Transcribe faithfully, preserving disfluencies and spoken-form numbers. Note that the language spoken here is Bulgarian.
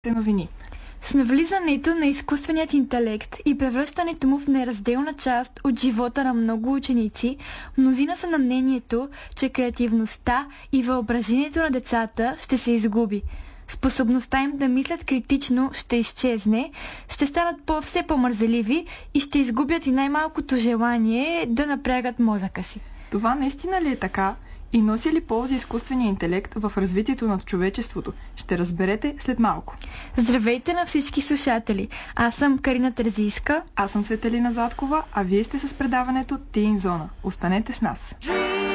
новини. С навлизането на изкуственият интелект и превръщането му в неразделна част от живота на много ученици, мнозина са на мнението, че креативността и въображението на децата ще се изгуби. Способността им да мислят критично ще изчезне, ще станат по- все по-мързеливи и ще изгубят и най-малкото желание да напрягат мозъка си. Това наистина ли е така? И носи ли полза изкуствения интелект в развитието на човечеството? Ще разберете след малко. Здравейте на всички слушатели! Аз съм Карина Терзийска. Аз съм Светелина Златкова, а вие сте с предаването Тин Зона. Останете с нас!